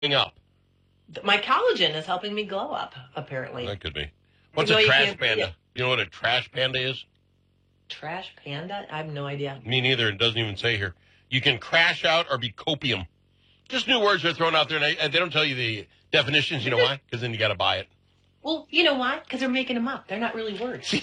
up? My collagen is helping me glow up, apparently. That could be. What's a trash panda? You know what a trash panda is? Trash panda? I have no idea. Me neither. It doesn't even say here. You can crash out or be copium. Just new words are thrown out there, and they don't tell you the definitions. You know why? Because then you got to buy it. Well, you know why? Because they're making them up. They're not really words.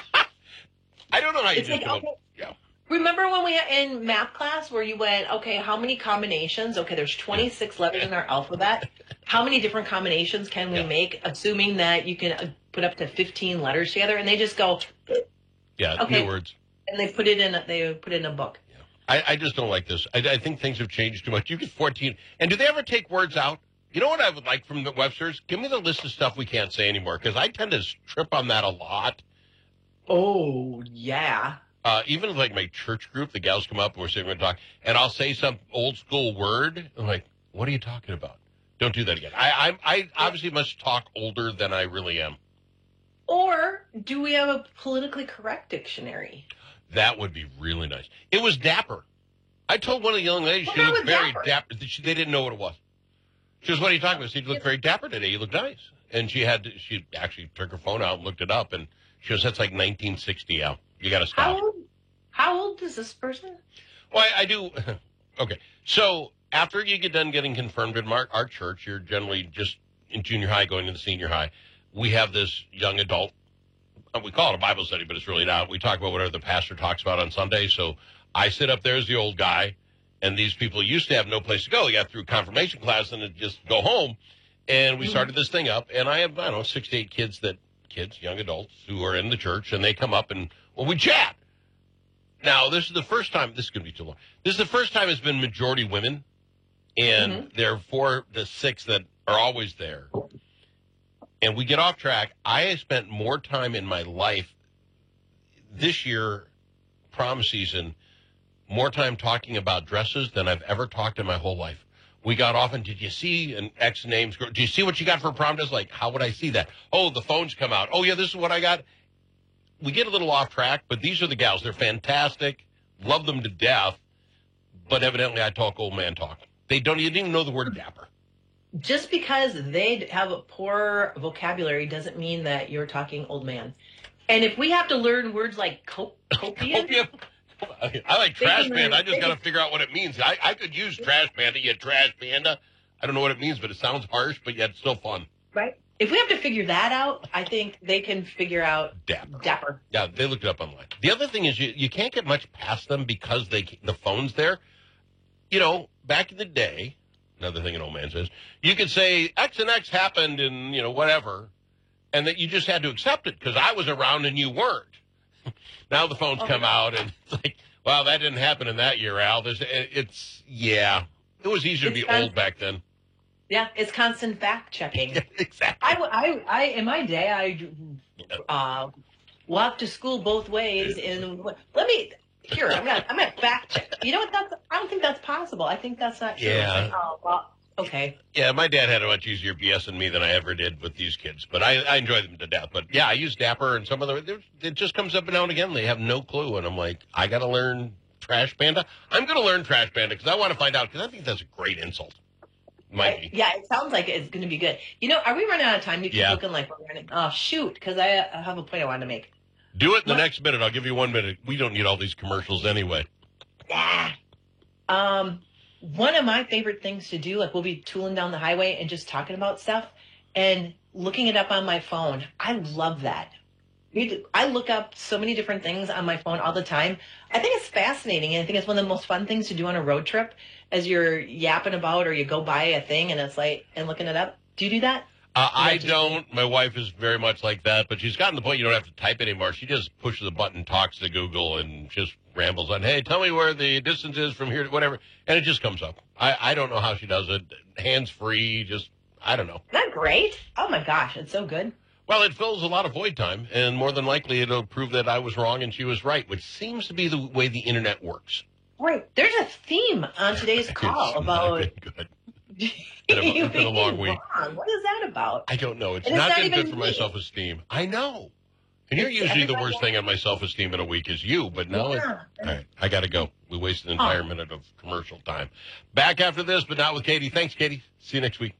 I don't know how you It's just like, come okay. up. Yeah. Remember when we had in math class where you went, okay, how many combinations? Okay, there's 26 letters in our alphabet. How many different combinations can we make, assuming that you can put up to 15 letters together? And they just go, yeah, okay, new words. And they put it in a book. Yeah. I just don't like this. I think things have changed too much. You get 14. And do they ever take words out? You know what I would like from the Webster's? Give me the list of stuff we can't say anymore, because I tend to trip on that a lot. Oh, yeah. Even like my church group, the gals come up and we're sitting and talk, and I'll say some old school word. I'm like, what are you talking about? Don't do that again. I obviously must talk older than I really am. Or do we have a politically correct dictionary? That would be really nice. It was dapper. I told one of the young ladies she looked very dapper. They didn't know what it was. She goes, what are you talking about? She looked very dapper today. You look nice. And she actually took her phone out and looked it up, and she goes, that's like 1960, Al. You got to stop. How old is this person? Well, I do. Okay. So after you get done getting confirmed in our church, you're generally just in junior high going into senior high. We have this young adult. We call it a Bible study, but it's really not. We talk about whatever the pastor talks about on Sunday. So I sit up there as the old guy, and these people used to have no place to go. They got through confirmation class and just go home. And we started this thing up, and I have, 6 to 8 kids, young adults who are in the church, and they come up and, we chat. Now, this is the first time, this is going to be too long. This is the first time it's been majority women, and there are 4 to 6 that are always there. And we get off track. I have spent more time in my life this year, prom season, more time talking about dresses than I've ever talked in my whole life. We got off and, did you see an X names? Do you see what you got for prom dress? Like, how would I see that? Oh, the phones come out. Oh, yeah, this is what I got. We get a little off track, but these are the gals. They're fantastic. Love them to death. But evidently I talk old man talk. You didn't even know the word dapper. Just because they have a poor vocabulary doesn't mean that you're talking old man. And if we have to learn words like copium. I like trash panda. I just got to figure out what it means. I could use trash panda, you trash panda. I don't know what it means, but it sounds harsh, but yet it's still fun. Right. If we have to figure that out, I think they can figure out dapper. Yeah, they looked it up online. The other thing is you can't get much past them because the phone's there. Back in the day, another thing an old man says, you could say X and X happened in, whatever, and that you just had to accept it because I was around and you weren't. Now the phones come out, and it's like, wow, that didn't happen in that year, Al. It was easier to be old back then. Yeah, it's constant fact checking. Exactly. I in my day, I walked to school both ways, and I'm gonna fact check. You know what? I don't think that's possible. I think that's not true. Yeah. Okay. Yeah, my dad had a much easier BS than me than I ever did with these kids, but I enjoy them to death. But yeah, I use Dapper and some of them. It just comes up now and again. They have no clue, and I'm like, I got to learn Trash Panda. I'm going to learn Trash Panda because I want to find out, because I think that's a great insult. Might be. Yeah, it sounds like it's going to be good. Are we running out of time? You keep looking like we're running. Oh, shoot, because I have a point I wanted to make. Do it in the next minute. I'll give you 1 minute. We don't need all these commercials anyway. Yeah. One of my favorite things to do, we'll be tooling down the highway and just talking about stuff and looking it up on my phone. I love that. I look up so many different things on my phone all the time. I think it's fascinating, and I think it's one of the most fun things to do on a road trip as you're yapping about, or you go by a thing and it's and looking it up. Do you do that? I don't. My wife is very much like that, but she's gotten to the point you don't have to type anymore. She just pushes a button, talks to Google, and just rambles on, hey, tell me where the distance is from here to whatever, and it just comes up. I don't know how she does it. Hands-free, I don't know. Isn't that great? Oh, my gosh, it's so good. Well, it fills a lot of void time, and more than likely it'll prove that I was wrong and she was right, which seems to be the way the Internet works. Right. There's a theme on today's call about... Good. It's been a long week. What is that about? I don't know. It's not been good for my self-esteem. I know. And you're usually the worst thing on my self-esteem in a week is you, but now all right, I got to go. We wasted an entire minute of commercial time. Back after this, but not with Katie. Thanks, Katie. See you next week.